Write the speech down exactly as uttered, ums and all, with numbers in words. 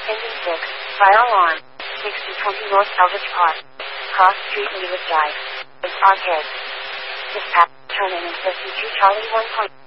Engine six, fire alarm. sixty twenty North Eldridge Park. Cross Street, Leawood Drive. Arcade. Dispatch, turn in and fifty-two Charlie one point.